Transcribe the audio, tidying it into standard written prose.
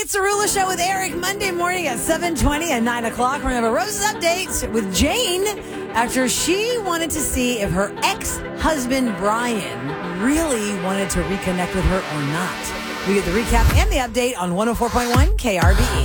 It's the Rula Show with Eric, Monday morning at 7:20 and 9 o'clock. We're going to have a Rose's Update with Jane after she wanted to see if her ex-husband, Brian, really wanted to reconnect with her or not. We get the recap and the update on 104.1 KRBE.